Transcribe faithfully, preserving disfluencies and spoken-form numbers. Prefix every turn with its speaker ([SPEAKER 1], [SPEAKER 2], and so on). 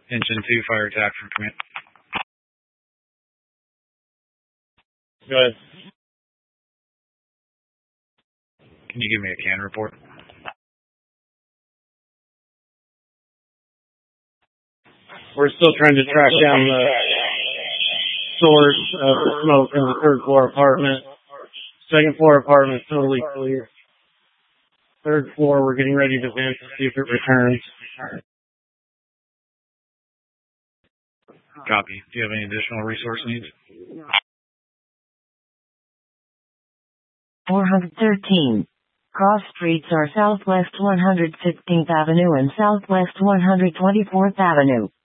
[SPEAKER 1] Engine two, fire attack from command.
[SPEAKER 2] Go ahead.
[SPEAKER 1] Can you give me a can report?
[SPEAKER 2] We're still trying to track down the source of the smoke in the third floor apartment. Second floor apartment totally clear. Third floor, we're getting ready to vent to see if it returns.
[SPEAKER 1] Copy. Do you have any additional resource needs?
[SPEAKER 3] four hundred thirteen. Cross streets are Southwest one hundred sixteenth Avenue and Southwest one hundred twenty-fourth Avenue.